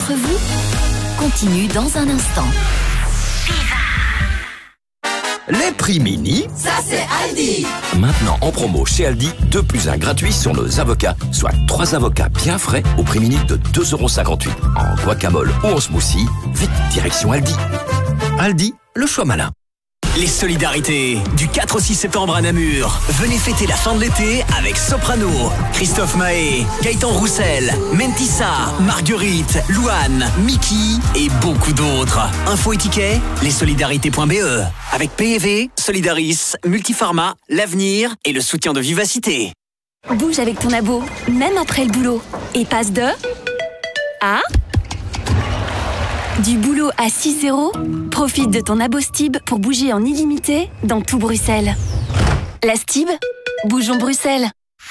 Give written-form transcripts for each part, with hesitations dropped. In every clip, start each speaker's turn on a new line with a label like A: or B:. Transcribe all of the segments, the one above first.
A: contre vous continue dans un instant.
B: Les prix mini,
C: ça c'est Aldi.
B: Maintenant en promo chez Aldi, 2 + 1 gratuit sur nos avocats, soit 3 avocats bien frais au prix mini de 2,58 € en guacamole ou en smoothie. Vite, direction Aldi. Aldi, le choix malin.
D: Les solidarités du 4 au 6 septembre à Namur. Venez fêter la fin de l'été avec Soprano, Christophe Mahé, Gaëtan Roussel, Mentissa, Marguerite, Louane, Mickey et beaucoup d'autres. Info et tickets, lessolidarités.be. Avec PEV, Solidaris, Multifarma, l'avenir et le soutien de Vivacité.
A: Bouge avec ton abo, même après le boulot. Et passe de... à... du boulot à 6 €. Profite de ton abo Stib pour bouger en illimité dans tout Bruxelles. La Stib, bougeons Bruxelles.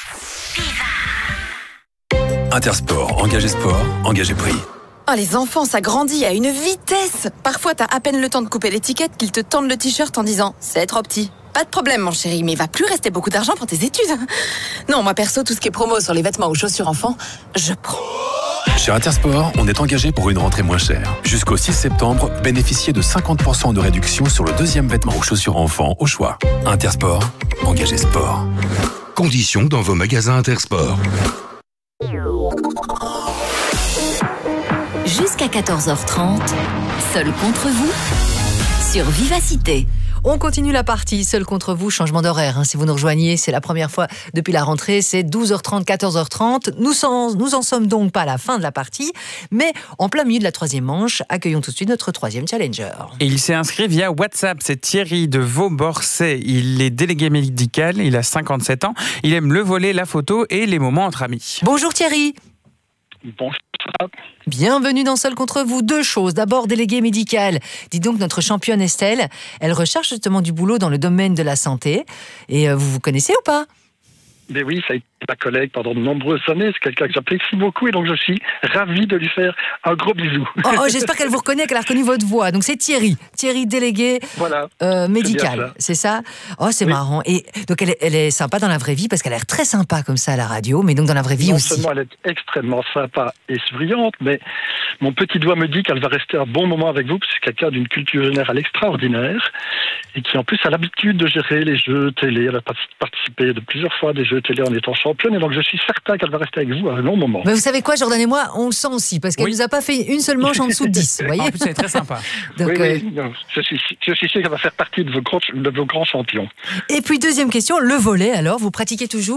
E: Intersport, engagé sport, engagé prix.
C: Oh, les enfants, ça grandit à une vitesse. Parfois, t'as à peine le temps de couper l'étiquette qu'ils te tendent le t-shirt en disant « c'est trop petit ». Pas de problème, mon chéri, mais il va plus rester beaucoup d'argent pour tes études. Non, moi perso, tout ce qui est promo sur les vêtements ou chaussures enfants, je prends.
E: Chez Intersport, on est engagé pour une rentrée moins chère. Jusqu'au 6 septembre, bénéficiez de 50% de réduction sur le deuxième vêtement ou chaussures enfants au choix. Intersport, engagé sport.
F: Conditions dans vos magasins Intersport.
A: Jusqu'à 14h30, seul contre vous, sur Vivacité.
G: On continue la partie, seul contre vous, changement d'horaire. Si vous nous rejoignez, c'est la première fois depuis la rentrée, c'est 12h30, 14h30. Nous en sommes donc pas à la fin de la partie, mais en plein milieu de la troisième manche, accueillons tout de suite notre troisième challenger.
H: Et il s'est inscrit via WhatsApp, c'est Thierry de Vauborcet. Il est délégué médical, il a 57 ans. Il aime le volley, la photo et les moments entre amis.
G: Bonjour Thierry.
I: Bonjour.
G: Bienvenue dans Seul contre vous. 2 choses. D'abord, délégué médical. Dis donc, notre championne Estelle, elle recherche justement du boulot dans le domaine de la santé. Et vous vous connaissez ou pas ?
I: Mais oui, ça a été ma collègue pendant de nombreuses années. C'est quelqu'un que j'apprécie beaucoup et donc je suis ravi de lui faire un gros bisou.
G: Oh, j'espère qu'elle vous reconnaît, qu'elle a reconnu votre voix. Donc c'est Thierry, délégué médical, c'est ça ? Oh, c'est marrant. Et donc elle est sympa dans la vraie vie parce qu'elle a l'air très sympa comme ça à la radio, mais donc dans la vraie vie aussi.
I: Non seulement elle est extrêmement sympa et souriante, mais mon petit doigt me dit qu'elle va rester un bon moment avec vous parce que c'est quelqu'un d'une culture générale extraordinaire et qui en plus a l'habitude de gérer les jeux télé. Elle a participé de plusieurs fois à des jeux télé en étant championne et donc je suis certain qu'elle va rester avec vous un long moment.
G: Mais vous savez quoi, Jordan et moi, on le sent aussi parce qu'elle nous a pas fait une seule manche en dessous de 10. Vous voyez,
H: en plus, c'est très sympa.
I: Donc, non, je suis sûr qu'elle va faire partie de vos grands champions.
G: Et puis deuxième question, le volley alors, vous pratiquez toujours ?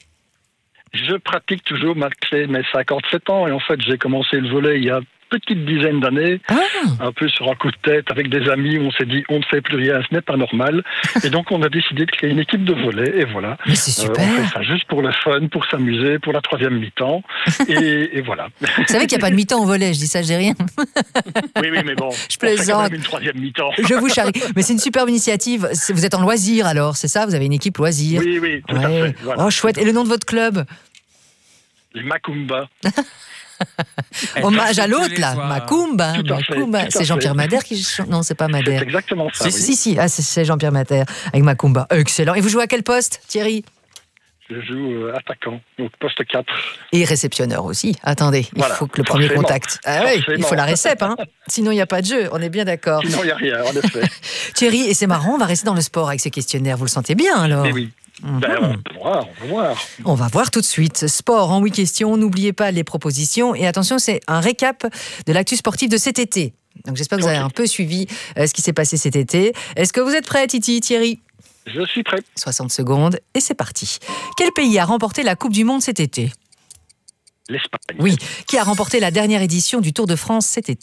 I: Je pratique toujours malgré mes 57 ans et en fait j'ai commencé le volley il y a petite dizaine d'années, un peu sur un coup de tête avec des amis où on s'est dit on ne fait plus rien, ce n'est pas normal. Et donc on a décidé de créer une équipe de volley et voilà.
G: Mais c'est super.
I: On fait ça juste pour le fun, pour s'amuser, pour la troisième mi-temps et voilà.
G: Vous savez qu'il n'y a pas de mi-temps au volley, je dis ça, je dis rien.
I: Oui, mais bon,
G: je plaisante.
I: On fait quand même une troisième mi-temps.
G: Je vous charrie. Mais c'est une superbe initiative. Vous êtes en loisir alors, c'est ça ? Vous avez une équipe loisir ?
I: Oui, tout à fait. Voilà.
G: Oh, chouette. Et le nom de votre club ?
I: Les Macumba.
G: Hommage à l'autre là, Macumba. C'est Jean-Pierre Madère qui chante. Non, c'est pas Madère.
I: C'est exactement ça.
G: Si. Ah, c'est Jean-Pierre Madère avec Macumba. Excellent. Et vous jouez à quel poste, Thierry ?
I: Je joue attaquant, donc poste 4.
G: Et réceptionneur aussi. Attendez, il faut que le premier contact. Ah oui, il faut la récep, hein. Sinon il n'y a pas de jeu, on est bien d'accord.
I: Sinon il n'y a rien, en effet.
G: Thierry, et c'est marrant, on va rester dans le sport avec ces questionnaires, vous le sentez bien alors ?
I: Mais oui. On va voir.
G: On va voir tout de suite. Sport en 8 questions, n'oubliez pas les propositions. Et attention, c'est un récap de l'actu sportive de cet été. Donc j'espère que vous avez un peu suivi ce qui s'est passé cet été. Est-ce que vous êtes prêts, Titi, Thierry ?
I: Je suis prêt.
G: 60 secondes et c'est parti. Quel pays a remporté la Coupe du Monde cet été ?
I: L'Espagne.
G: Oui. Qui a remporté la dernière édition du Tour de France cet été ?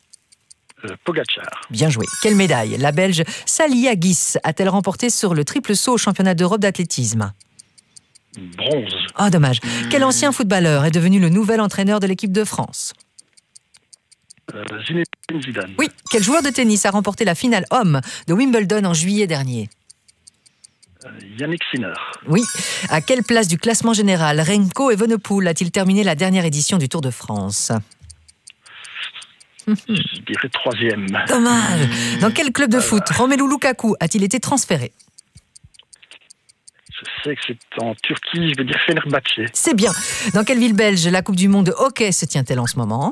I: Pogacar.
G: Bien joué. Quelle médaille la Belge Salia Guis a-t-elle remporté sur le triple saut au championnat d'Europe d'athlétisme ?
I: Bronze.
G: Oh, dommage. Quel ancien footballeur est devenu le nouvel entraîneur de l'équipe de France ?
I: Zinedine Zidane.
G: Oui. Quel joueur de tennis a remporté la finale homme de Wimbledon en juillet dernier ?
I: Yannick Sinner.
G: Oui. À quelle place du classement général Remco Evenepoel a-t-il terminé la dernière édition du Tour de France ?
I: Je dirais 3e.
G: Dommage. Dans quel club de foot Romelu Lukaku a-t-il été transféré ?
I: Je sais que c'est en Turquie, je vais dire Fenerbahçe.
G: C'est bien. Dans quelle ville belge la Coupe du Monde de hockey se tient-elle en ce moment ?